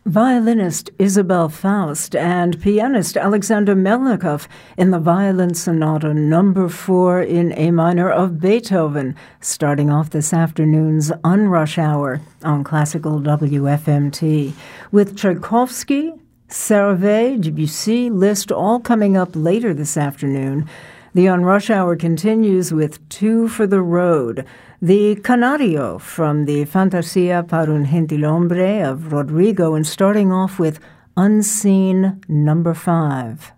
Violinist Isabel Faust and pianist Alexander Melnikov in the Violin Sonata No. 4 in A minor of Beethoven, starting off this afternoon's Unrush Hour on Classical WFMT, with Tchaikovsky, Servet, Debussy, Liszt all coming up later this afternoon. The Unrush Hour continues with Two for the Road, the Canario from the Fantasia para un Gentilhombre of Rodrigo, and starting off with Unseen No. 5.